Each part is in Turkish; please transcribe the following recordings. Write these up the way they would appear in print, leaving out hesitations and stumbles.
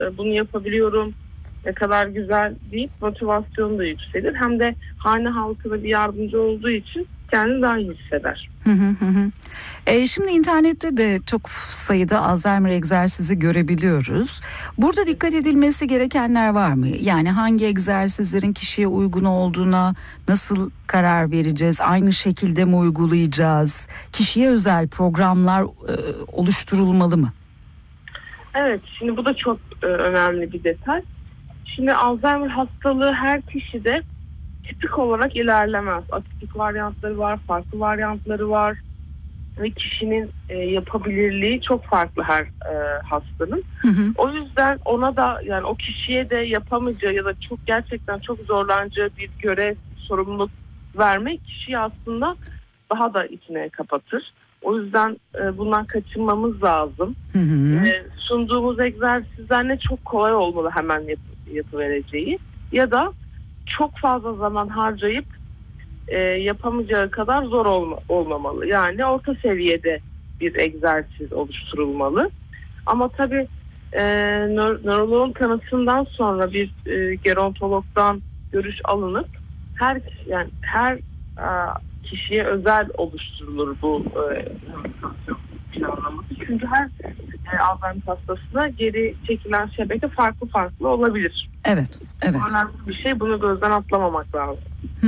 bunu yapabiliyorum, ne kadar güzel deyip motivasyonu da yükselir. Hem de hane halkına bir yardımcı olduğu için kendini daha iyi hisseder. Şimdi internette de çok sayıda Alzheimer egzersizi görebiliyoruz. Burada dikkat edilmesi gerekenler var mı? Yani hangi egzersizlerin kişiye uygun olduğuna nasıl karar vereceğiz? Aynı şekilde mi uygulayacağız? Kişiye özel programlar oluşturulmalı mı? Evet, şimdi bu da çok önemli bir detay. Şimdi Alzheimer hastalığı her kişide tipik olarak ilerlemez. Atipik varyantları var, farklı varyantları var ve kişinin yapabilirliği çok farklı her hastanın. O yüzden ona da, yani o kişiye de yapamayacağı ya da gerçekten çok zorlanacağı bir görev, sorumluluk vermek kişiyi aslında daha da içine kapatır. O yüzden bundan kaçınmamız lazım. Sunduğumuz egzersizler ne çok kolay olmalı hemen yapıvereceği ya da çok fazla zaman harcayıp yapamayacağı kadar zor olmamalı. Yani orta seviyede bir egzersiz oluşturulmalı. Ama tabii nöroloğun tanısından sonra bir gerontologdan görüş alınıp her kişiye özel oluşturulur bu planlaması. Çünkü her Alzheimer hastasına geri çekilen şebeke farklı olabilir. Evet. Önemli bir şey, bunu gözden atlamamak lazım.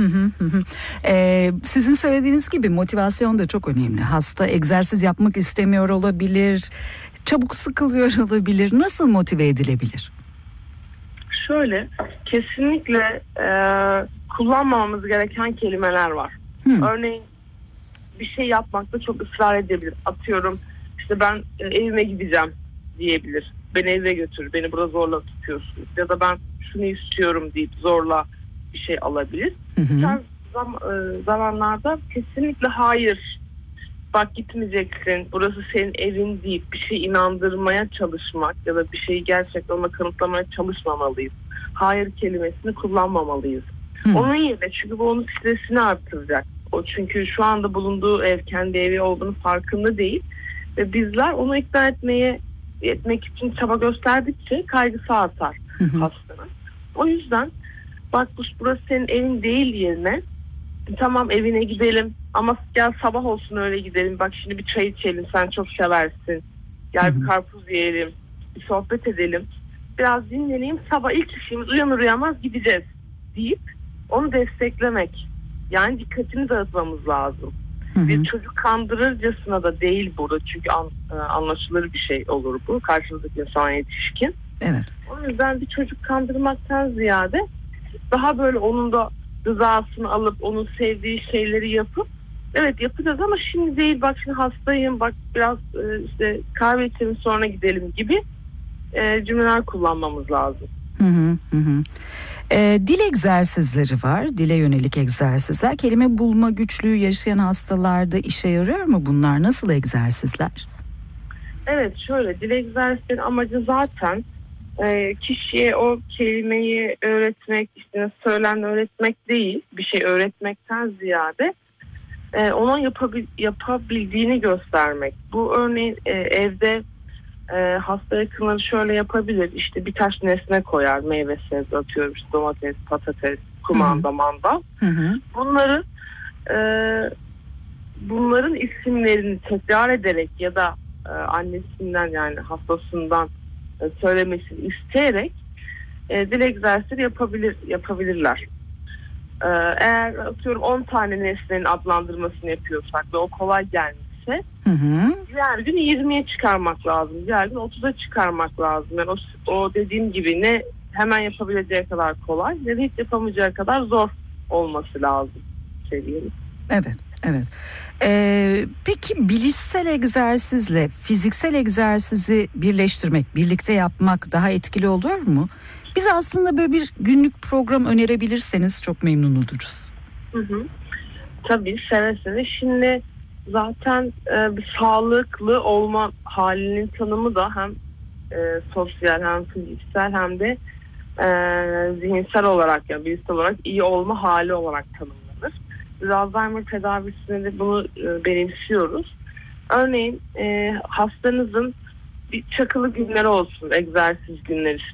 Sizin söylediğiniz gibi motivasyon da çok önemli. Hasta egzersiz yapmak istemiyor olabilir, çabuk sıkılıyor olabilir. Nasıl motive edilebilir? Şöyle, kesinlikle kullanmamamız gereken kelimeler var. Örneğin bir şey yapmakta çok ısrar edebilir. Atıyorum, işte ben evime gideceğim diyebilir. Beni eve götür, beni burada zorla tutuyorsunuz. Ya da ben şunu istiyorum deyip zorla bir şey alabilir. Bu tarz zamanlarda kesinlikle hayır, bak gitmeyeceksin, burası senin evin deyip bir şey inandırmaya çalışmak ya da bir şeyi gerçekten ona kanıtlamaya çalışmamalıyız. Hayır kelimesini kullanmamalıyız. Onun yerine, çünkü bu onun stresini artıracak. O çünkü şu anda bulunduğu ev kendi evi olduğunu farkında değil ve bizler onu ikna etmek için çaba gösterdikçe kaygısı artar hastanın. O yüzden bak burası senin evin değil yerine, tamam evine gidelim ama gel sabah olsun öyle gidelim, bak şimdi bir çay içelim, sen çok seversin, gel bir karpuz yiyelim, bir sohbet edelim, biraz dinleneyim, sabah ilk işimiz uyanır uyanmaz gideceğiz deyip onu desteklemek. Yani dikkatini dağıtmamız lazım. Bir çocuk kandırırcasına da değil burada, çünkü anlaşılır bir şey olur bu. Karşımızdaki insan yetişkin. Evet. O yüzden bir çocuk kandırmaktan ziyade daha böyle onun da rızasını alıp onun sevdiği şeyleri yapıp, evet yapacağız ama şimdi değil, bak şimdi hastayım, bak biraz işte kahve içelim sonra gidelim gibi cümleler kullanmamız lazım. Dil egzersizleri var, dile yönelik egzersizler. Kelime bulma güçlüğü yaşayan hastalarda işe yarıyor mu bunlar? Nasıl egzersizler? Evet, şöyle, dil egzersizinin amacı zaten kişiye o kelimeyi öğretmek, işte söylen öğretmek değil, bir şey öğretmekten ziyade ona yapabildiğini göstermek. Bu örneğin evde hasta yakınları şöyle yapabilir. İşte birkaç nesne koyar. Meyve sebze, atıyorum işte domates, patates, kumanda, mandal. Bunların isimlerini tekrar ederek ya da annesinden, yani hastasından söylemesini isteyerek dil egzersizi yapabilirler. Eğer atıyorum 10 tane nesnenin adlandırmasını yapıyorsak ve o kolay gelmişse diğer gün 20'ye çıkarmak lazım. Diğer gün 30'a çıkarmak lazım. Yani o dediğim gibi ne hemen yapabileceği kadar kolay ne de hiç yapamayacağı kadar zor olması lazım seviyenin. Evet. Peki bilişsel egzersizle fiziksel egzersizi birleştirmek, birlikte yapmak daha etkili olur mu? Bize aslında böyle bir günlük program önerebilirseniz çok memnun oluruz. Tabii, seve seve. Şimdi zaten bir sağlıklı olma halinin tanımı da hem sosyal hem fiziksel hem de zihinsel olarak, yani bilişsel olarak iyi olma hali olarak tanımlanır. Biz Alzheimer tedavisinde de bunu benimsiyoruz. Örneğin hastanızın bir çakılı günleri olsun, egzersiz günleri.